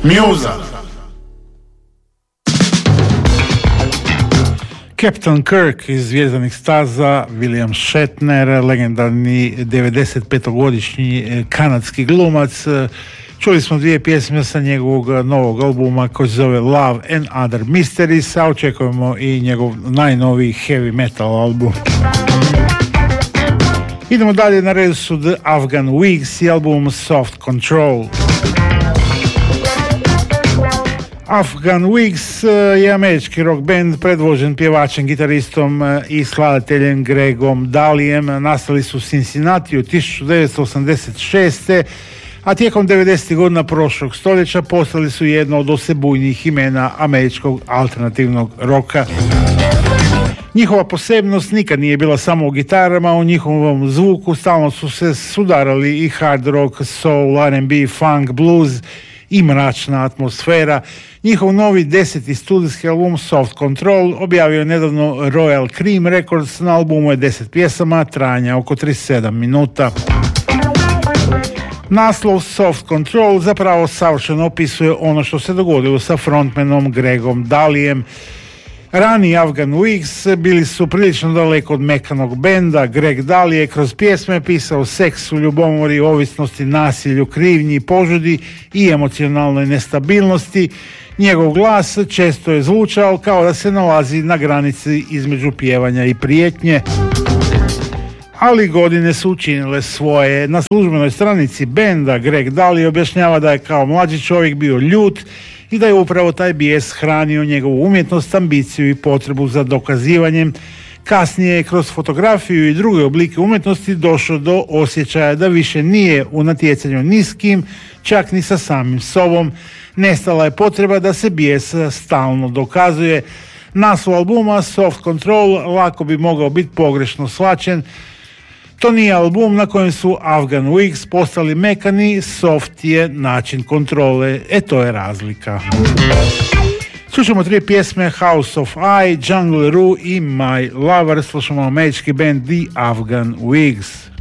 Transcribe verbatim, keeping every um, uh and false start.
Mjuza. Captain Kirk iz Zvjezdanih staza, William Shatner, legendarni devedesetpetogodišnji kanadski glumac. Čuli smo dvije pjesme sa njegovog novog albuma koji se zove Love and Other Mysteries, a očekujemo i njegov najnoviji heavy metal album. Idemo dalje, na redu su The Afghan Wigs i album Soft Control. Afghan Wigs je američki rock band predvođen pjevačem, gitaristom i skladateljem Gregom Dalijem. Nastali su u Cincinnatiju tisuću devetsto osamdeset šeste. a tijekom devedesetih godina prošlog stoljeća postali su jedno od osebujnijih imena američkog alternativnog roka. Njihova posebnost nikad nije bila samo u gitarama, u njihovom zvuku stalno su se sudarali i hard rock, soul, R and B, funk, blues i mračna atmosfera. Njihov novi deseti studijski album Soft Control objavio je nedavno Royal Cream Records. Na albumu je deset pjesama, trajanja oko trideset sedam minuta. Naslov Soft Control zapravo savršeno opisuje ono što se dogodilo sa frontmanom Gregom Dalijem. Rani Afghan Wigs bili su prilično daleko od mekanog benda. Greg Dali je kroz pjesme pisao seksu, ljubomori, ovisnosti, nasilju, krivnji, požudi i emocionalnoj nestabilnosti. Njegov glas često je zvučao kao da se nalazi na granici između pjevanja i prijetnje. Ali godine su učinile svoje. Na službenoj stranici benda Greg Dali objašnjava da je kao mlađi čovjek bio ljut i da je upravo taj bijes hranio njegovu umjetnost, ambiciju i potrebu za dokazivanjem. Kasnije je kroz fotografiju i druge oblike umjetnosti došao do osjećaja da više nije u natjecanju ni s kim, čak ni sa samim sobom. Nestala je potreba da se bijes stalno dokazuje. Naslov albuma Soft Control lako bi mogao biti pogrešno shvaćen. To nije album na kojem su Afghan Wigs postali mekani, soft je način kontrole, e to je razlika. Slušamo tri pjesme, House of I, Jungle Roo i My Lover. Slušamo američki band The Afghan Wigs.